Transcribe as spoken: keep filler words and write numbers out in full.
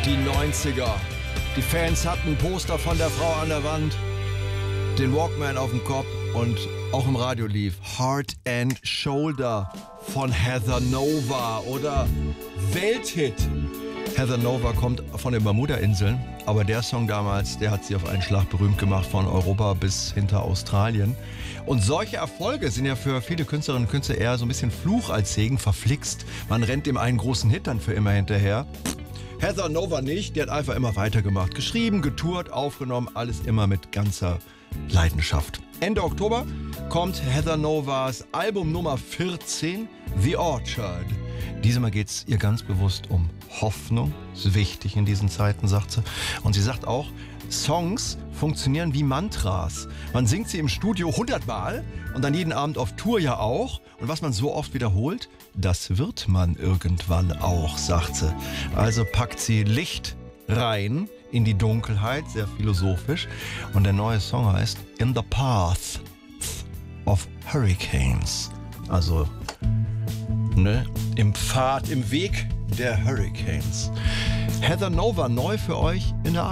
Die neunziger. Die Fans hatten ein Poster von der Frau an der Wand, den Walkman auf dem Kopf und auch im Radio lief Heart and Shoulder von Heather Nova oder Welthit. Heather Nova kommt von den Bermuda-Inseln, aber der Song damals, der hat sie auf einen Schlag berühmt gemacht, von Europa bis hinter Australien. Und solche Erfolge sind ja für viele Künstlerinnen und Künstler eher so ein bisschen Fluch als Segen, verflixt. Man rennt dem einen großen Hit dann für immer hinterher. Heather Nova nicht, die hat einfach immer weitergemacht. Geschrieben, getourt, aufgenommen, alles immer mit ganzer Leidenschaft. Ende Oktober kommt Heather Novas Album Nummer vierzehn, The Orchard. Diesmal geht es ihr ganz bewusst um Hoffnung. Ist wichtig in diesen Zeiten, sagt sie. Und sie sagt auch, Songs funktionieren wie Mantras. Man singt sie im Studio hundertmal und dann jeden Abend auf Tour ja auch. Und was man so oft wiederholt, das wird man irgendwann auch, sagt sie. Also packt sie Licht rein in die Dunkelheit, sehr philosophisch. Und der neue Song heißt In the Path of Hurricanes. Also ne, im Pfad, im Weg der Hurricanes. Heather Nova neu für euch in der